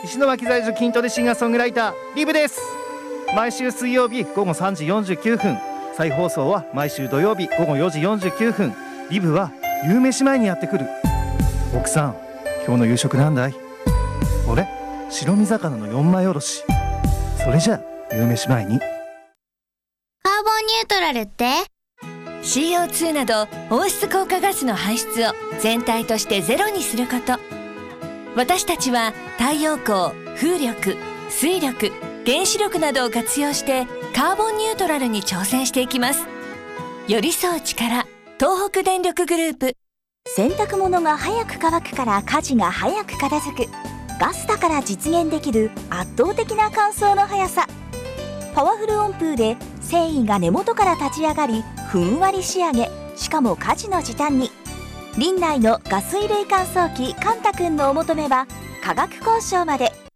石巻在住筋トレシンガーソングライターリブです。毎週水曜日午後3時49分、再放送は毎週土曜日午後4時49分。リブは夕飯前にやってくる。奥さん、今日の夕食なんだい？俺、白身魚の4枚おろし。それじゃあ夕飯前に。 カーボンニュートラルって？ CO2 など温室効果ガスの排出を全体としてゼロにすること。私たちは太陽光、風力、水力、原子力などを活用してカーボンニュートラルに挑戦していきます。寄り添う力、東北電力グループ。 洗濯物が早く乾くから家事が早く片付く。ガスだから実現できる圧倒的な乾燥の速さ。パワフル温風で繊維が根元から立ち上がり、ふんわり仕上げ、しかも家事の時短に。リンナイのガス衣類乾燥機カンタ君のお求めは価格交渉まで。